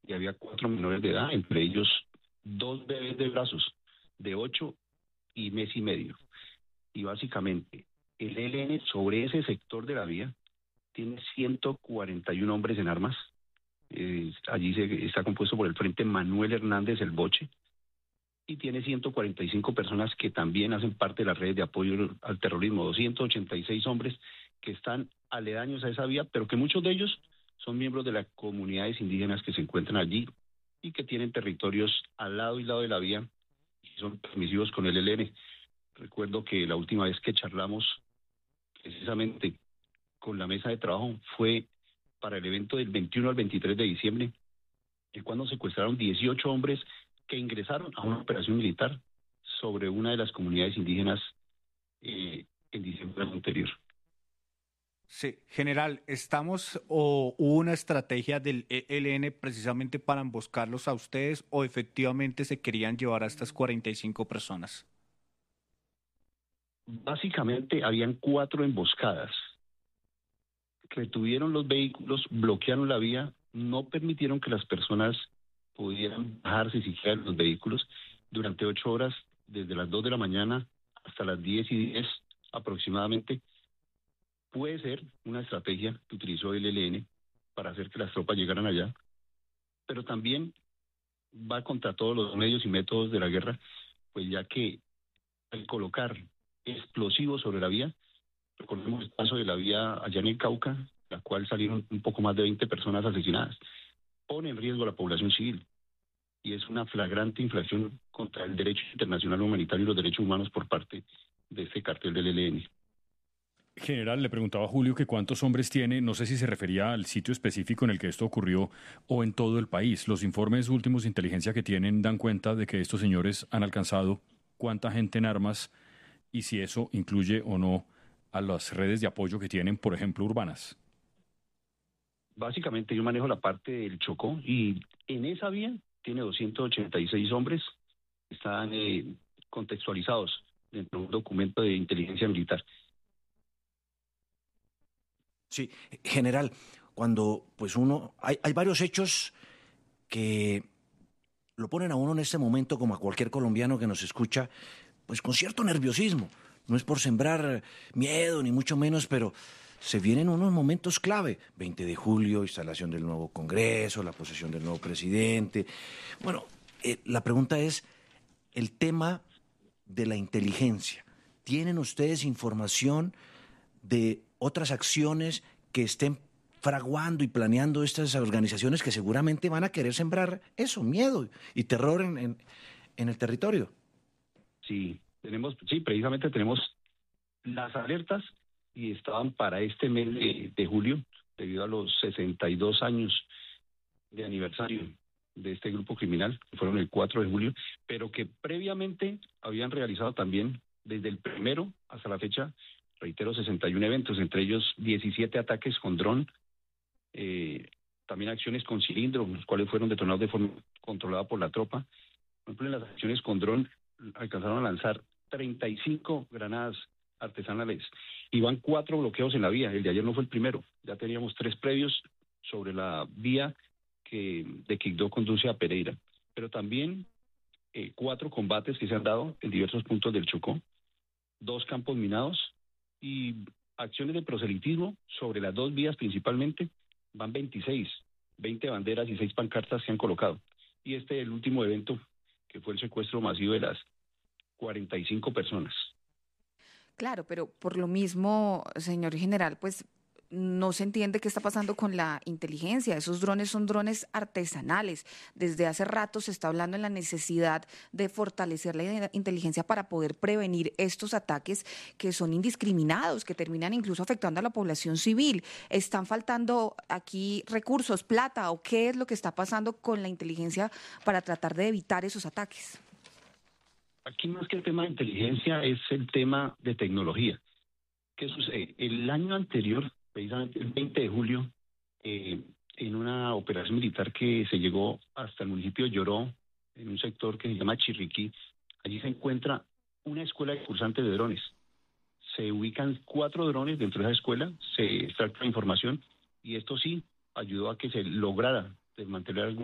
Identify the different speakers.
Speaker 1: y había 4 menores de edad, entre ellos 2 bebés de brazos de 8 y mes y medio. Y básicamente el ELN sobre ese sector de la vía tiene 141 hombres en armas. Allí está compuesto por el Frente Manuel Hernández El Boche, y tiene 145 personas que también hacen parte de las redes de apoyo al terrorismo, 286 hombres que están aledaños a esa vía, pero que muchos de ellos son miembros de las comunidades indígenas que se encuentran allí y que tienen territorios al lado y lado de la vía y son permisivos con el ELN. Recuerdo que la última vez que charlamos precisamente con la mesa de trabajo fue para el evento del 21 al 23 de diciembre, cuando secuestraron 18 hombres que ingresaron a una operación militar sobre una de las comunidades indígenas en diciembre anterior.
Speaker 2: Sí, general, ¿estamos o hubo una estrategia del ELN precisamente para emboscarlos a ustedes o efectivamente se querían llevar a estas 45 personas?
Speaker 1: Básicamente habían 4 emboscadas. Retuvieron los vehículos, bloquearon la vía, no permitieron que las personas pudieran bajarse siquiera de los vehículos durante 8 horas, desde las 2 de la mañana hasta las 10:10 aproximadamente. Puede ser una estrategia que utilizó el ELN para hacer que las tropas llegaran allá, pero también va contra todos los medios y métodos de la guerra, pues ya que al colocar explosivos sobre la vía, recordemos el caso de la vía allá en el Cauca, la cual salieron un poco más de 20 personas asesinadas, pone en riesgo a la población civil y es una flagrante infracción contra el derecho internacional humanitario y los derechos humanos por parte de este cartel del ELN.
Speaker 3: General, le preguntaba a Julio que cuántos hombres tiene, no sé si se refería al sitio específico en el que esto ocurrió o en todo el país. Los informes últimos de inteligencia que tienen dan cuenta de que estos señores han alcanzado cuánta gente en armas y si eso incluye o no a las redes de apoyo que tienen, por ejemplo, urbanas.
Speaker 1: Básicamente yo manejo la parte del Chocó y en esa vía tiene 286 hombres, están contextualizados dentro de un documento de inteligencia militar.
Speaker 4: Sí, general, cuando pues hay varios hechos que lo ponen a uno en este momento, como a cualquier colombiano que nos escucha, pues con cierto nerviosismo. No es por sembrar miedo, ni mucho menos, pero se vienen unos momentos clave. 20 de julio, instalación del nuevo Congreso, la posesión del nuevo presidente. Bueno, la pregunta es el tema de la inteligencia. ¿Tienen ustedes información de otras acciones que estén fraguando y planeando estas organizaciones que seguramente van a querer sembrar eso, miedo y terror en el territorio?
Speaker 1: Sí, precisamente tenemos las alertas y estaban para este mes de julio, debido a los 62 años de aniversario de este grupo criminal, que fueron el 4 de julio, pero que previamente habían realizado también desde el 1 hasta la fecha, reitero, 61 eventos, entre ellos 17 ataques con dron, también acciones con cilindro, los cuales fueron detonados de forma controlada por la tropa. Por ejemplo, en las acciones con dron alcanzaron a lanzar 35 granadas artesanales y van 4 bloqueos en la vía. El de ayer no fue el primero, ya teníamos 3 previos sobre la vía que de Quibdó conduce a Pereira, pero también 4 combates que se han dado en diversos puntos del Chocó, 2 campos minados y acciones de proselitismo sobre las 2 vías principalmente. Van 20 banderas y 6 pancartas que han colocado. Y el último evento, que fue el secuestro masivo de las 45 personas.
Speaker 5: Claro, pero por lo mismo, señor general, pues no se entiende qué está pasando con la inteligencia. Esos drones son drones artesanales. Desde hace rato se está hablando en la necesidad de fortalecer la inteligencia para poder prevenir estos ataques que son indiscriminados, que terminan incluso afectando a la población civil. ¿Están faltando aquí recursos, plata, o qué es lo que está pasando con la inteligencia para tratar de evitar esos ataques?
Speaker 1: Aquí más que el tema de inteligencia es el tema de tecnología. ¿Qué sucede? El año anterior, precisamente el 20 de julio, en una operación militar que se llegó hasta el municipio de Lloró, en un sector que se llama Chirriquí, allí se encuentra una escuela de cursantes de drones. Se ubican 4 drones dentro de esa escuela, se extracta la información y esto sí ayudó a que se lograra desmantelar